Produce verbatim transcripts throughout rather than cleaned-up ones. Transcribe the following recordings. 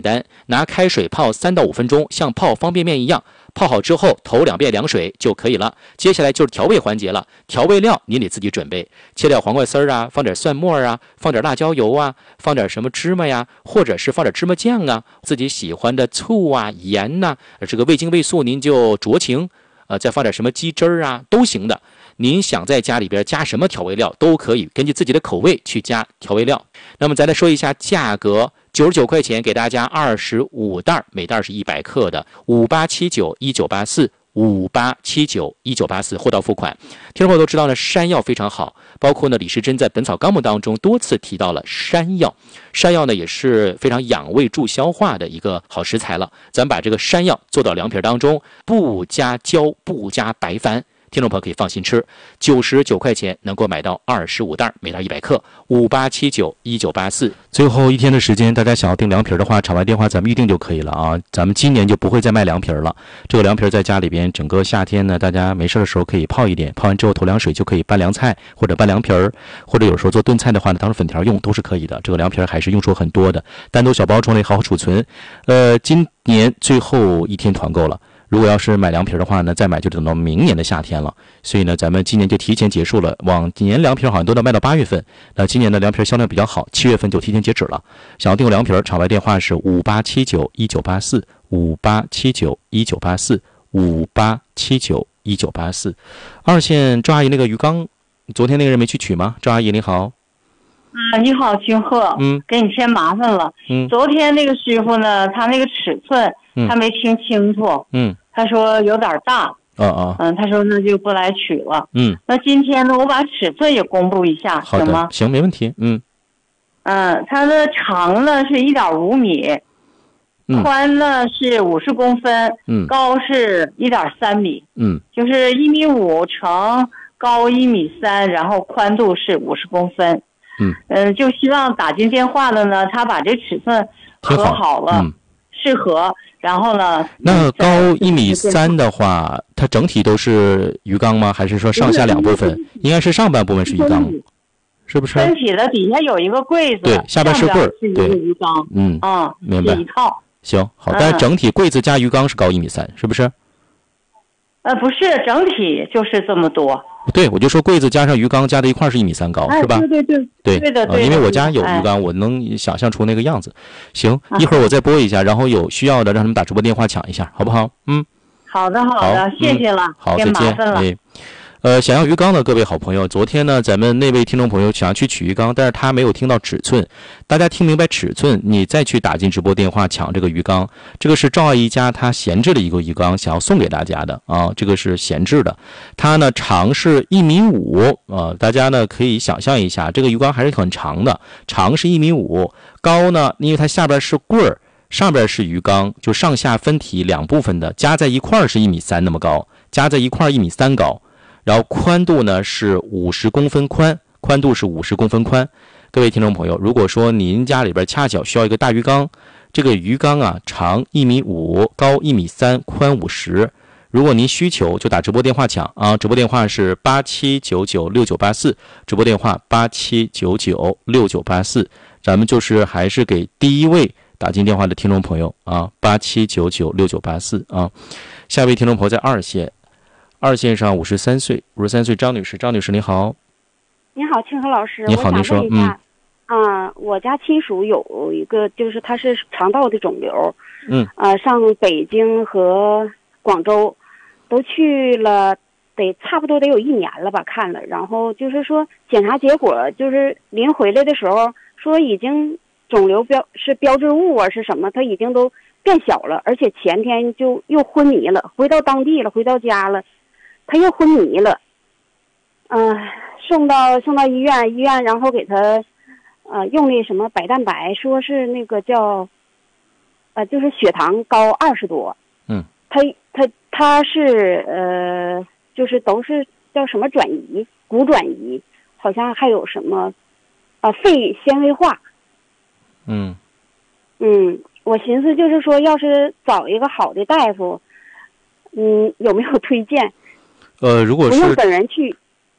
单，拿开水泡三到五分钟，像泡方便面一样。泡好之后，头两遍凉水就可以了。接下来就是调味环节了，调味料你得自己准备，切掉黄瓜丝儿啊，放点蒜末啊，放点辣椒油啊，放点什么芝麻呀，或者是放点芝麻酱啊，自己喜欢的醋啊、盐呐、啊，这个味精味素您就酌情，呃，再放点什么鸡汁儿啊，都行的。您想在家里边加什么调味料都可以，根据自己的口味去加调味料。那么咱来说一下价格。九十九块钱给大家二十五袋，每袋是一百克的，五八七九一九八四，五八七九一九八四，货到付款。听众朋友都知道呢，山药非常好，包括呢李时珍在《本草纲目》当中多次提到了山药，山药呢也是非常养胃助消化的一个好食材了。咱把这个山药做到凉皮当中，不加椒，不加白矾。听众朋友可以放心吃，九十九块钱能够买到二十五袋，每袋一百克，五八七九一九八四。最后一天的时间，大家想要订凉皮的话，场外电话咱们预定就可以了啊。咱们今年就不会再卖凉皮了。这个凉皮在家里边，整个夏天呢，大家没事的时候可以泡一点，泡完之后投凉水就可以拌凉菜或者拌凉皮儿，或者有时候做炖菜的话呢，当成粉条用都是可以的。这个凉皮还是用处很多的，单独小包装类好好储存。呃，今年最后一天团购了。如果要是买凉皮的话呢，再买就等到明年的夏天了。所以呢，咱们今年就提前结束了。往年凉皮好像都能卖到八月份，那今年的凉皮销量比较好，七月份就提前截止了。想要订凉皮，场外电话是五八七九一九八四，五八七九一九八四，五八七九一九八四。二线赵阿姨那个鱼缸，昨天那个人没去取吗？赵阿姨你好。 啊，你好，清鹤， 嗯， 给你添麻烦了。 嗯， 昨天那个师傅呢，他那个尺寸， 嗯、 他没听清楚， 嗯， 他说有点大， 啊啊， 嗯，他说那就不来取了， 嗯， 那今天呢，我把尺寸也公布一下， 好的， 行吗？ 行，没问题，嗯， 嗯，它的长呢是一点五米， 嗯， 宽呢是五十公分， 嗯， 高是一点三米， 嗯， 就是一米五乘高一米三，然后宽度是五十公分。 嗯， 呃，就希望打进电话的呢，他把这尺寸合好了， 嗯， 适合，然后呢， 那高一米三的话，它整体都是鱼缸吗？还是说上下两部分？应该是上半部分是鱼缸，是不是？ 身体的底下有一个柜子， 对，下边是柜儿， 是一个鱼缸， 嗯， 啊、嗯， 明白， 一套。 行，好，但是整体柜子加鱼缸是高一米三，是不是？ 呃，不是，整体就是这么多。 对，我就说柜子加上鱼缸加在一块是一米三高， 哎、 是吧？ 对对对， 对对的对的、 呃。因为我家有鱼缸， 哎、 我能想象出那个样子。行，一会儿我再播一下，然后有需要的让他们打直播电话抢一下，好不好？嗯。 好的，好的，谢谢了， 好，再见。哎，呃，想要鱼缸的各位好朋友，昨天呢，咱们那位听众朋友想要去取鱼缸，但是他没有听到尺寸。大家听明白尺寸，你再去打进直播电话抢这个鱼缸。这个是赵阿姨家她闲置的一个鱼缸，想要送给大家的啊，这个是闲置的。它呢长是一米五啊，大家呢可以想象一下，这个鱼缸还是很长的，长是一米五，高呢，因为它下边是棍儿，上边是鱼缸，就上下分体两部分的，加在一块是一米三那么高，加在一块一米三高。然后宽度呢是五十公分宽，宽度是五十公分宽。各位听众朋友，如果说您家里边恰巧需要一个大鱼缸，这个鱼缸啊长一米五，高一米三，宽五十。如果您需求，就打直播电话抢啊！直播电话是八七九九六九八四，直播电话八七九九六九八四。咱们就是还是给第一位打进电话的听众朋友啊，八七九九六九八四啊。下一位听众朋友在二线。二线上五十三岁，五十三岁张女士，张女士你好。 你好，清河老师， 你好， 我想问一下， 嗯， 啊，我家亲属有一个，就是他是肠道的肿瘤， 嗯， 呃，上北京和广州都去了，得差不多得有一年了吧，看了，然后就是说检查结果就是临回来的时候说已经肿瘤标是标志物啊是什么，他已经都变小了，而且前天就又昏迷了，回到当地了，回到家了。他又昏迷了，嗯、呃，送到送到医院，医院然后给他，呃，用那什么白蛋白，说是那个叫，呃，就是血糖高二十多， 嗯， 他他他是呃，就是都是叫什么转移，骨转移，好像还有什么，啊、呃，肺纤维化， 嗯， 嗯，我寻思就是说，要是找一个好的大夫，嗯，有没有推荐？ 呃，如果是不用本人去，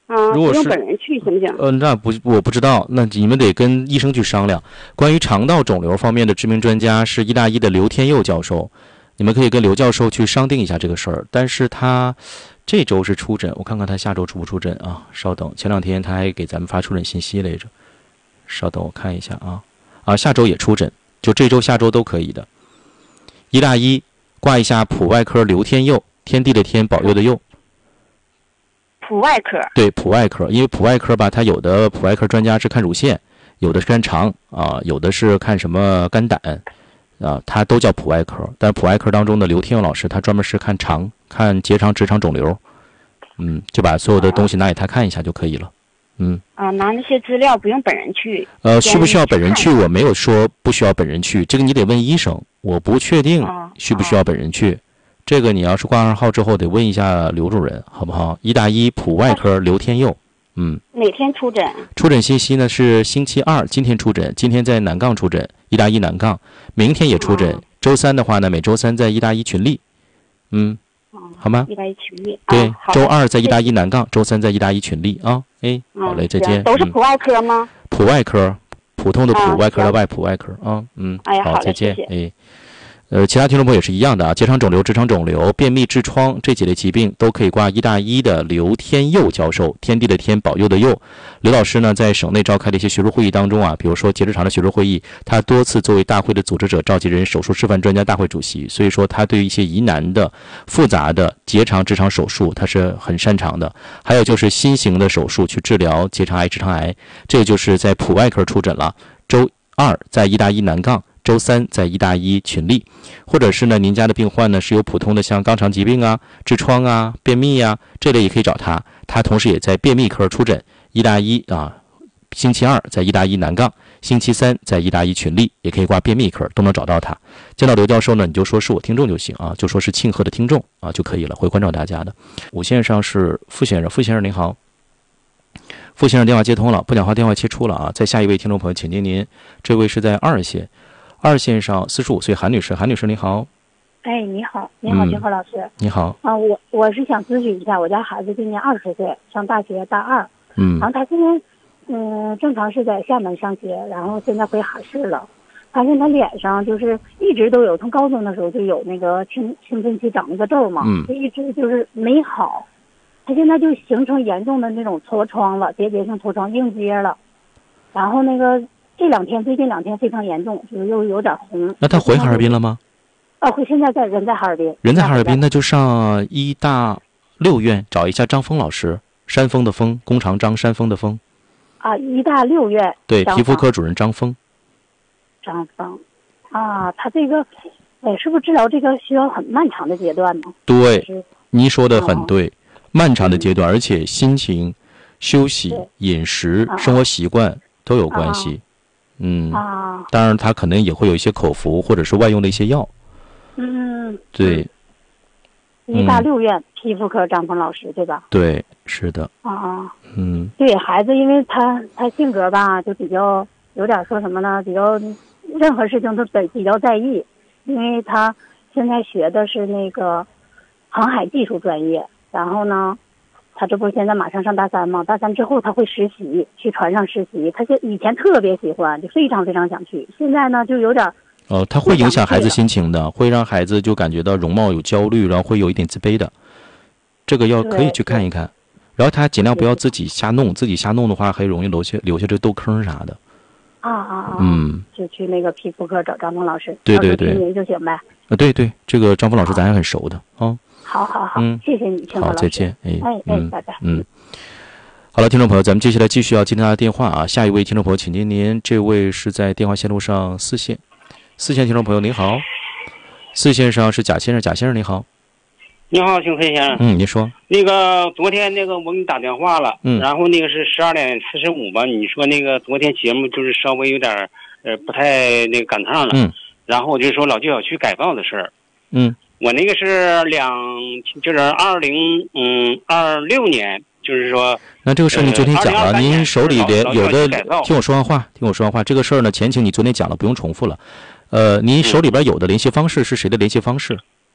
啊， 如果是不用本人去行不行？ 呃，那不我不知道，那你们得跟医生去商量。关于肠道肿瘤方面的知名专家是医大一的刘天佑教授，你们可以跟刘教授去商定一下这个事儿。但是他这周是出诊，我看看他下周出不出诊啊？稍等，前两天他还给咱们发出诊信息来着，稍等我看一下啊啊，下周也出诊，就这周下周都可以的。医大一挂一下普外科刘天佑，天地的天，保佑的佑。 普外科。 对，普外科，因为普外科吧，它有的普外科专家是看乳腺，有的是看肠啊，有的是看什么肝胆啊，它都叫普外科。但是普外科当中的刘天佑老师，他专门是看肠、看结肠、直肠肿瘤，嗯，就把所有的东西拿给他看一下就可以了。嗯啊，拿那些资料不用本人去。 呃，需不需要本人去？我没有说不需要本人去，这个你得问医生，我不确定需不需要本人去。这个你要是挂上号之后，得问一下刘主任，好不好？医大一普外科刘天佑，嗯。 哪天出诊？ 出诊信息呢是星期二，今天出诊，今天在南杠出诊，医大一南杠，明天也出诊。 哦、 周三的话呢，每周三在医大一群力，嗯， 哦、 好吗？ 医大一群力。 对， 啊、 周二在医大一南杠，周三在医大一群力啊。哎，好嘞，再见。 都是普外科吗？ 嗯、普外科，普通的普， 啊、 外科的外，普外科啊。嗯， 哎呀， 好，再见。 谢谢哎。呃，其他听众朋友也是一样的啊，结肠肿瘤、直肠肿瘤、便秘、痔疮这几类疾病都可以挂医大一的刘天佑教授，天地的天，保佑的佑。刘老师呢，在省内召开的一些学术会议当中啊，比如说结直肠的学术会议，他多次作为大会的组织者、召集人、手术示范专家大会主席，所以说他对于一些疑难的、复杂的结肠、直肠手术，他是很擅长的。还有就是新型的手术去治疗结肠癌、直肠癌，这个就是在普外科出诊了。周二在医大一南杠。周三在医大一群力，或者是呢，您家的病患呢是有普通的像肛肠疾病啊、痔疮啊、便秘啊这类，也可以找他。他同时也在便秘科出诊，医大一啊，星期二在医大一南杠，星期三在医大一群力，也可以挂便秘科，都能找到他。见到刘教授呢，你就说是我听众就行啊，就说是庆贺的听众啊就可以了，会关照大家的。五线上是傅先生，傅先生您好。傅先生电话接通了，不讲话电话切出了啊。再下一位听众朋友，请听您，这位是在二线。二线上四十五岁韩女士，韩女士你好。 哎，你好，你好，金河老师。 你好。 啊，我我是想咨询一下，我家孩子今年二十岁，上大学大二。 嗯。 然后他现在，嗯，正常是在厦门上学，然后现在回哈市了。发现他脸上就是一直都有，从高中的时候就有那个青青春期长那个痘嘛， 嗯， 就一直就是没好。他现在就形成严重的那种痤疮了，结节性痤疮硬结了，然后那个。这两天最近两天非常严重，就是又有点红。 那他回哈尔滨了吗？ 啊，回现在在人在哈尔滨。 人在哈尔滨，那就上医大六院找一下张峰老师，山峰的峰，弓长张，山峰的峰。 啊，医大六院。 对，皮肤科主任张峰。 张峰，啊，他这个，哎，是不是治疗这个需要很漫长的阶段呢？ 对，您说的很对，哦、漫长的阶段，而且心情、休息、饮食、 啊、 生活习惯都有关系。 啊嗯啊， 当然他可能也会有一些口服或者是外用的一些药。 嗯， 对。 医大六院、嗯、皮肤科张峰老师对吧？ 对，是的。 啊啊， 嗯， 对孩子，因为他他性格吧，就比较有点说什么呢？比较任何事情都得比较在意，因为他现在学的是那个航海技术专业，然后呢。他这不是现在马上上大三吗？大三之后他会实习，去船上实习。他现以前特别喜欢，就非常非常想去。现在呢，就有点哦，他会影响孩子心情的，会让孩子就感觉到容貌有焦虑，然后会有一点自卑的。这个要可以去看一看，然后他尽量不要自己瞎弄，自己瞎弄的话，还容易留下留下这痘坑啥的。 啊啊啊！ 嗯， 就去那个皮肤科找张峰老师， 对对对， 您就行呗。 啊，对对，这个张峰老师咱还很熟的啊。 好好好， 嗯， 谢谢你， 好，再见，哎， 哎哎，拜拜， 嗯，好了，听众朋友，咱们接下来继续要接听他的电话啊。下一位听众朋友，请听您，这位是在电话线路上四线，四线听众朋友您好，四线上是贾先生，贾先生您好， 你好，邢飞先生， 嗯，您说， 那个昨天那个我给你打电话了， 嗯， 然后那个是十二点四十五吧，你说那个昨天节目就是稍微有点呃不太那个赶趟了， 嗯， 然后我就说老旧小区改造的事儿， 嗯。 我那个是两，就是二零嗯二六年，就是说， 那这个事儿你昨天讲了，您手里的有的，听我说完话，听我说完话，这个事儿呢，前情你昨天讲了，不用重复了。呃，您手里边有的联系方式是谁的联系方式？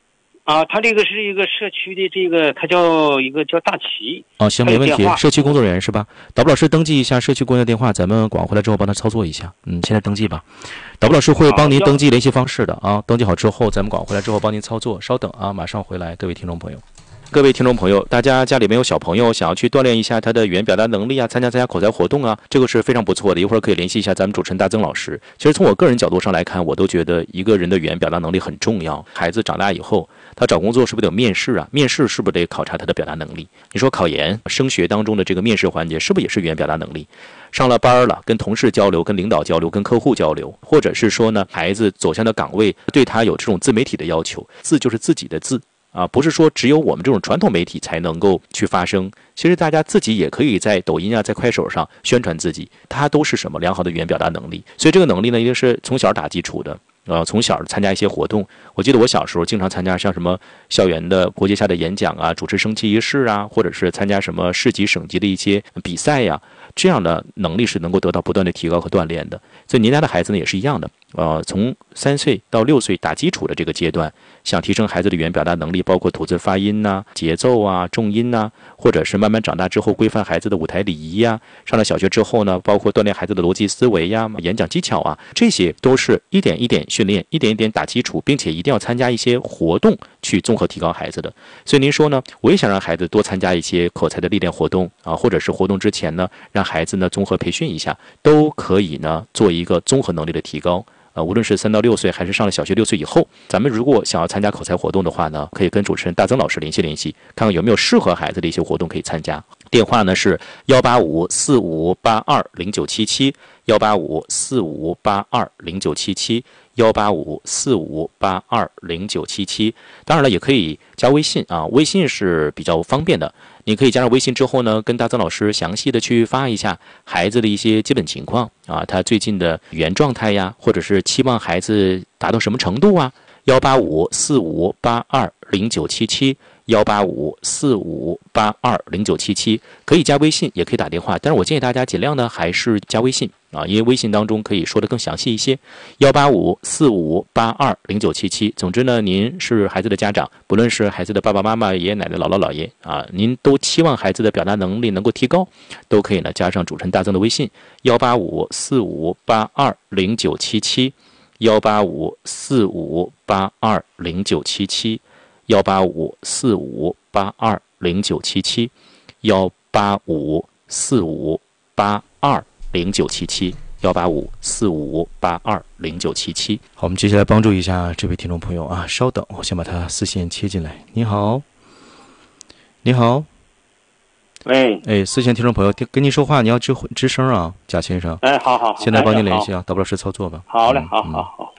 啊，他这个是一个社区的这个，他叫一个叫大旗。 哦，行，没问题。社区工作人员是吧？导播老师登记一下社区工作电话，咱们广回来之后帮他操作一下。嗯，现在登记吧。导播老师会帮您登记联系方式的啊，登记好之后，咱们广回来之后帮您操作。稍等啊，马上回来，各位听众朋友。各位听众朋友，大家家里面有小朋友想要去锻炼一下他的语言表达能力啊，参加参加口才活动啊，这个是非常不错的。一会儿可以联系一下咱们主持人大曾老师。其实从我个人角度上来看，我都觉得一个人的语言表达能力很重要。孩子长大以后，他找工作是不是得有面试啊？面试是不是得考察他的表达能力？你说考研、升学当中的这个面试环节，是不是也是语言表达能力？上了班了，跟同事交流、跟领导交流、跟客户交流，或者是说呢，孩子走向的岗位对他有这种自媒体的要求，字就是自己的字。啊，不是说只有我们这种传统媒体才能够去发声，其实大家自己也可以在抖音啊，在快手上宣传自己，它都是什么良好的语言表达能力。所以这个能力呢，一定是从小打基础的。呃，从小参加一些活动，我记得我小时候经常参加像什么校园的国际下的演讲啊，主持升旗仪式啊，或者是参加什么市级、省级的一些比赛呀、啊，这样的能力是能够得到不断的提高和锻炼的。所以您家的孩子呢也是一样的，呃，从三岁到六岁打基础的这个阶段，想提升孩子的语言表达能力，包括吐字发音呐、啊、节奏啊、重音呐、啊，或者是慢慢长大之后规范孩子的舞台礼仪呀、啊，上了小学之后呢，包括锻炼孩子的逻辑思维呀、演讲技巧啊，这些都是一点一点训练，一点一点打基础，并且一定要参加一些活动去综合提高孩子的。所以您说呢，我也想让孩子多参加一些口才的历练活动啊，或者是活动之前呢，让孩子呢综合培训一下，都可以呢做一个综合能力的提高。呃，无论是三到六岁，还是上了小学六岁以后，咱们如果想要参加口才活动的话呢，可以跟主持人大曾老师联系联系，看看有没有适合孩子的一些活动可以参加。电话呢是幺八五四五八二零九七七，幺八五四五八二零九七七，幺八五四五八二零九七七。当然了，也可以加微信啊，微信是比较方便的。你可以加上微信之后呢，跟大曾老师详细的去发一下孩子的一些基本情况啊，他最近的语言状态呀，或者是期望孩子达到什么程度啊。幺八五四五八二零九七七，幺八五四五八二零九七七，可以加微信，也可以打电话，但是我建议大家尽量呢还是加微信啊，因为微信当中可以说的更详细一些。幺八五四五八二零九七七，总之呢，您是孩子的家长，不论是孩子的爸爸妈妈、爷爷奶奶、姥姥姥爷啊，您都期望孩子的表达能力能够提高，都可以呢加上主持人大曾的微信幺八五四五八二零九七七，幺八五四五八二零九七七，幺八五四五八二零九七七，幺八五四五八二零九七七，幺八五四五八二零九七七。好，我们接下来帮助一下这位听众朋友啊，稍等，我先把他丝线切进来。你好，你好， 喂， 哎，丝线听众朋友，跟您说话你要吱吱声啊，贾先生。 哎，好好， 现在帮您联系啊，导播老师操作吧。 好嘞， 嗯、 好好好。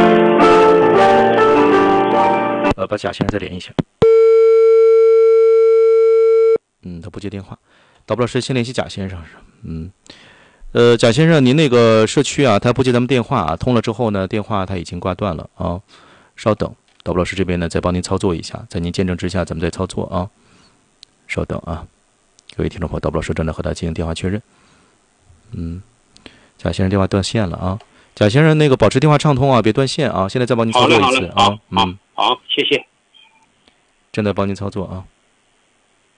呃，把贾先生再连一下。嗯，他不接电话。导播老师先联系贾先生是。嗯，呃，贾先生，您那个社区啊，他不接咱们电话啊，通了之后呢，电话他已经挂断了啊。稍等，导播老师这边呢再帮您操作一下，在您见证之下，咱们再操作啊。稍等啊，各位听众朋友，导播老师正在和他进行电话确认。嗯，贾先生电话断线了啊。贾先生，那个保持电话畅通啊，别断线啊。现在再帮您操作一次啊。 嗯，好，谢谢。 正在帮您操作啊。